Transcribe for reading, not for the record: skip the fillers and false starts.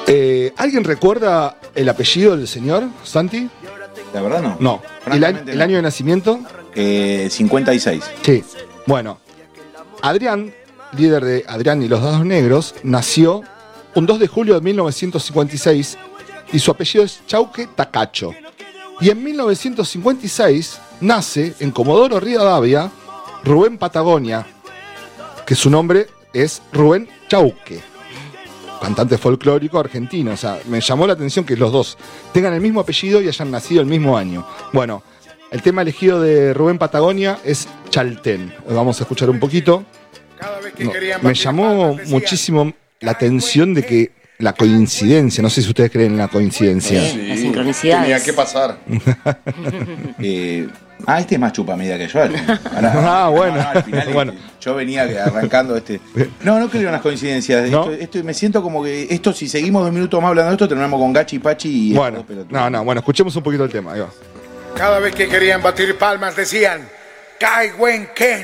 ¿Alguien recuerda el apellido del señor, Santi? La verdad no. No. ¿El año de nacimiento? 56. Sí. Bueno, Adrián, líder de Adrián y los Dados Negros, nació un 2 de julio de 1956 y su apellido es Chauque Tacacho. Y en 1956 nace en Comodoro Rivadavia Rubén Patagonia, que su nombre es Rubén Chauque, cantante folclórico argentino. O sea, me llamó la atención que los dos tengan el mismo apellido y hayan nacido el mismo año. Bueno, el tema elegido de Rubén Patagonia es Chaltén. Vamos a escuchar un poquito. Me llamó muchísimo la atención de que la coincidencia, no sé si ustedes creen en la coincidencia. Sí, la sincronicidad. Tenía que pasar. Este es más chupamida que yo. Bueno. Al final, Bueno. Yo venía arrancando No creo en las coincidencias. ¿No? Esto me siento como que si seguimos 2 minutos más hablando de esto, terminamos con Gachi, Pachi y... Bueno, bueno, escuchemos un poquito el tema. Ahí va. Cada vez que querían batir palmas decían, ¡Caigo en Ken!